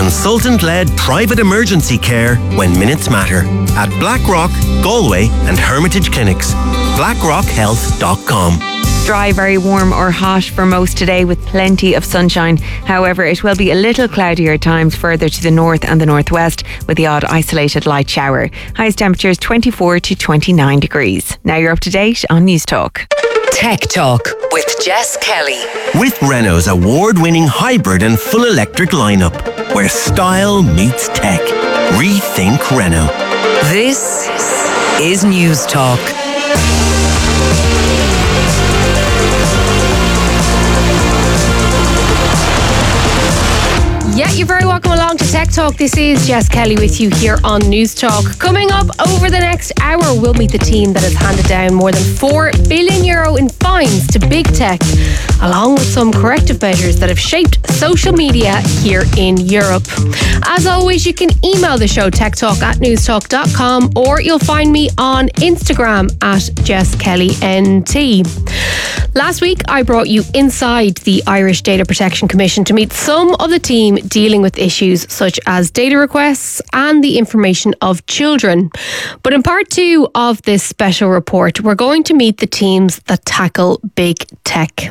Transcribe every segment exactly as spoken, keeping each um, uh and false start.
consultant-led private emergency care when minutes matter at Blackrock, Galway and Hermitage Clinics. blackrock health dot com. Dry, very warm or hot for most today with plenty of sunshine. However, it will be a little cloudier at times further to the north and the northwest with the odd isolated light shower. Highest temperatures twenty-four to twenty-nine degrees. Now you're up to date on News Talk. Tech Talk with Jess Kelly. With Renault's award-winning hybrid and full electric lineup, where style meets tech. Rethink Renault. This is News Talk. Yeah, you're very welcome along to Tech Talk. This is Jess Kelly with you here on News Talk. Coming up over the next hour, we'll meet the team that has handed down more than four billion euro in fines to big tech, along with some corrective measures that have shaped social media here in Europe. As always, you can email the show techtalk at newstalk dot com, or you'll find me on Instagram at Jess Kelly N T. Last week, I brought you inside the Irish Data Protection Commission to meet some of the team dealing with issues such as data requests and the information of children. But in part two of this special report, we're going to meet the teams that tackle big tech.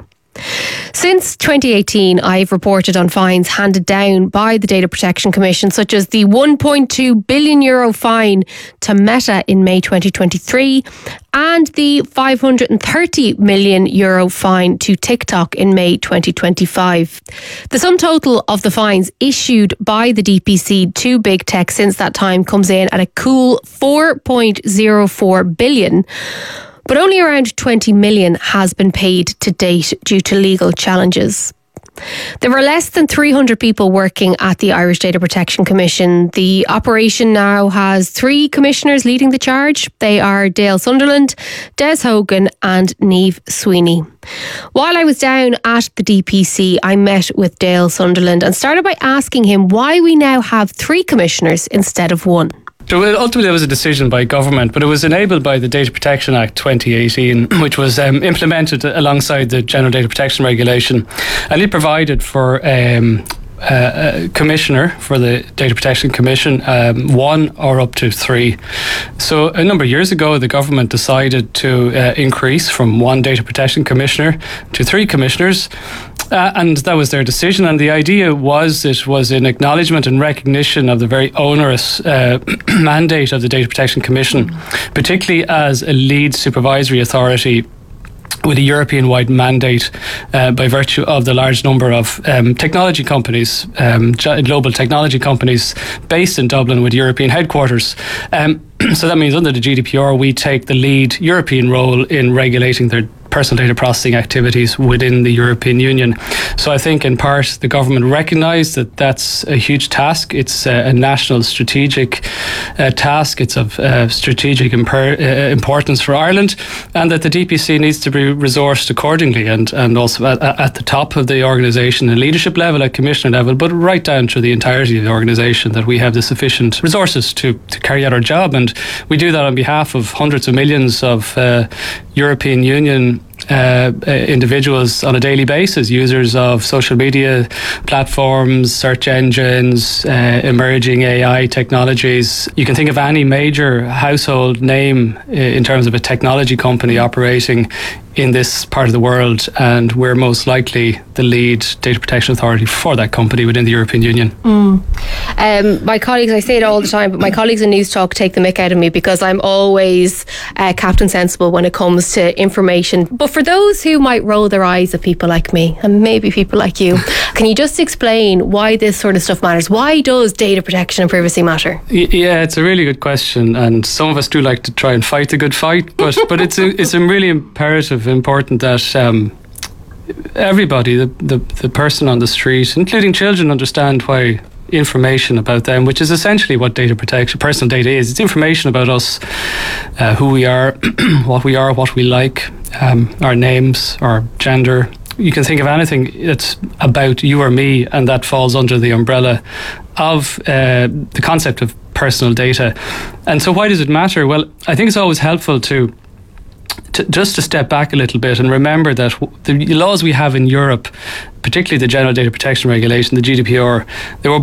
Since twenty eighteen, I've reported on fines handed down by the Data Protection Commission, such as the one point two billion euro fine to Meta in May twenty twenty-three and the five hundred thirty million euro fine to TikTok in May twenty twenty-five. The sum total of the fines issued by the D P C to big tech since that time comes in at a cool four point zero four billion. But only around twenty million has been paid to date due to legal challenges. There were less than three hundred people working at the Irish Data Protection Commission. The operation now has three commissioners leading the charge. They are Dale Sunderland, Des Hogan and Niamh Sweeney. While I was down at the D P C, I met with Dale Sunderland and started by asking him why we now have three commissioners instead of one. So ultimately, there was a decision by government, but it was enabled by the Data Protection Act twenty eighteen, which was um, implemented alongside the General Data Protection Regulation, and it provided for um, uh, a commissioner for the Data Protection Commission, um, one or up to three. So a number of years ago, the government decided to uh, increase from one Data Protection Commissioner to three commissioners. Uh, and that was their decision. And the idea was it was an acknowledgement and recognition of the very onerous uh, mandate of the Data Protection Commission, particularly as a lead supervisory authority with a European-wide mandate uh, by virtue of the large number of um, technology companies, um, global technology companies based in Dublin with European headquarters. Um, so that means under the G D P R, we take the lead European role in regulating their personal data processing activities within the European Union. So I think in part the government recognised that that's a huge task. It's a, a national strategic uh, task. It's of uh, strategic imper- uh, importance for Ireland, and that the D P C needs to be resourced accordingly, and, and also at, at the top of the organisation and leadership level, at commissioner level, but right down through the entirety of the organisation, that we have the sufficient resources to, to carry out our job. And we do that on behalf of hundreds of millions of uh, European Union Uh, individuals on a daily basis, users of social media platforms, search engines, uh, emerging A I technologies. You can think of any major household name in terms of a technology company operating in this part of the world, and we're most likely the lead data protection authority for that company within the European Union. Mm. Um, my colleagues, I say it all the time, but my colleagues in News Talk take the mick out of me because I'm always uh, Captain Sensible when it comes to information. But for those who might roll their eyes at people like me, and maybe people like you, can you just explain why this sort of stuff matters? Why does data protection and privacy matter? Yeah, it's a really good question, and some of us do like to try and fight the good fight, but but it's a, it's a really imperative, important that um, everybody, the, the the person on the street, including children, understand why information about them, which is essentially what data protection, personal data is. It's information about us, uh, who we are, what we are, what we like, um, our names, our gender. You can think of anything that's about you or me, and that falls under the umbrella of uh, the concept of personal data. And so why does it matter? Well, I think it's always helpful to To, just to step back a little bit and remember that the laws we have in Europe, particularly the General Data Protection Regulation, the G D P R, they were